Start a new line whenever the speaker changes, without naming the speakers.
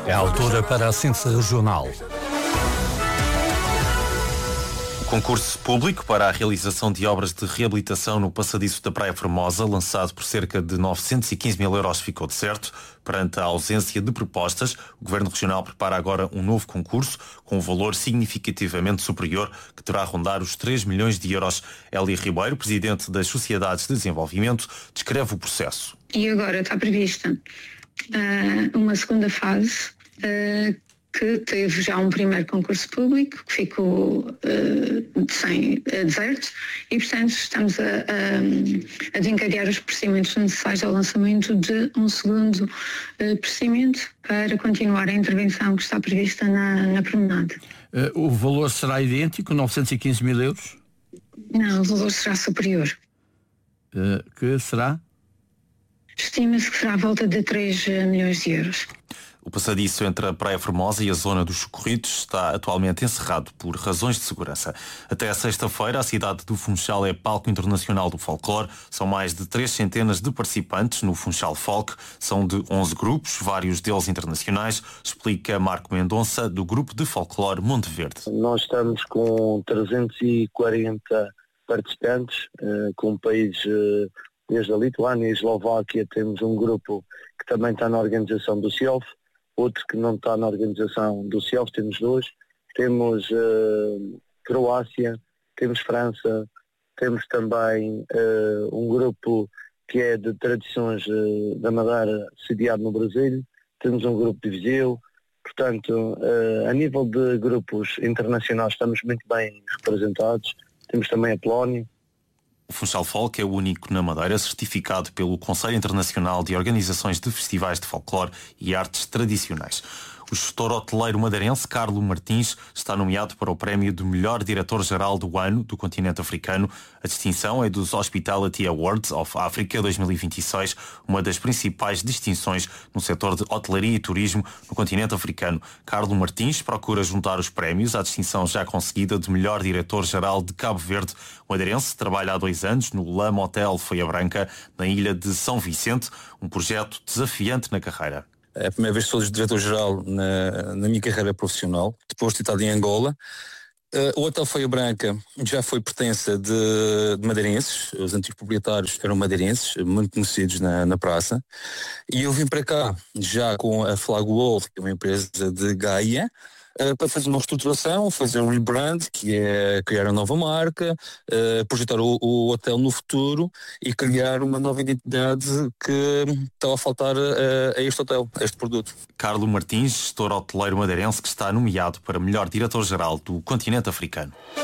É a altura para a síntese regional.
O concurso público para a realização de obras de reabilitação no passadiço da Praia Formosa, lançado por cerca de 915 mil euros, ficou deserto. Perante a ausência de propostas, o Governo Regional prepara agora um novo concurso com um valor significativamente superior, que terá a rondar os 3 milhões de euros. Hélia Ribeiro, presidente das Sociedades de Desenvolvimento, descreve o processo.
E agora está prevista uma segunda fase, que teve já um primeiro concurso público, que ficou sem deserto, e portanto estamos a desencadear os procedimentos necessários ao lançamento de um segundo procedimento para continuar a intervenção que está prevista na promenade.
O valor será idêntico, 915 mil euros?
Não, o valor será superior.
Que será?
Estima-se que será à volta de 3 milhões de euros.
O passadiço entre a Praia Formosa e a zona dos Socorridos está atualmente encerrado por razões de segurança. Até sexta-feira, a cidade do Funchal é palco internacional do folclore. São mais de 300 de participantes no Funchal Folk. São de 11 grupos, vários deles internacionais, explica Marco Mendonça, do grupo de folclore Monte Verde.
Nós estamos com 340 participantes, com países desde a Lituânia e a Eslováquia. Temos um grupo que também está na organização do CIOF, outro que não está na organização do CIOF, temos 2. Temos Croácia, temos França, temos também um grupo que é de tradições da Madeira, sediado no Brasil, temos um grupo de Viseu. Portanto, a nível de grupos internacionais estamos muito bem representados. Temos também a Polónia.
O Funchal Folk é o único na Madeira certificado pelo Conselho Internacional de Organizações de Festivais de Folclore e Artes Tradicionais. O gestor hoteleiro madeirense Carlo Martins está nomeado para o prémio de melhor diretor-geral do ano do continente africano. A distinção é dos Hospitality Awards of Africa 2026, uma das principais distinções no setor de hotelaria e turismo no continente africano. Carlo Martins procura juntar os prémios à distinção já conseguida de melhor diretor-geral de Cabo Verde. O madeirense trabalha há 2 anos no Lama Hotel Folha Branca, na ilha de São Vicente, um projeto desafiante na carreira.
É a primeira vez que sou diretor-geral na minha carreira profissional, depois de estar em Angola. O Hotel Folha Branca já foi pertença de madeirenses, os antigos proprietários eram madeirenses, muito conhecidos na praça, e eu vim para cá já com a Flag World, que é uma empresa de Gaia, para fazer uma reestruturação, fazer um rebrand, que é criar uma nova marca, projetar o hotel no futuro e criar uma nova identidade que estava a faltar a este hotel, a este produto.
Carlo Martins, gestor hoteleiro madeirense, que está nomeado para melhor diretor-geral do continente africano.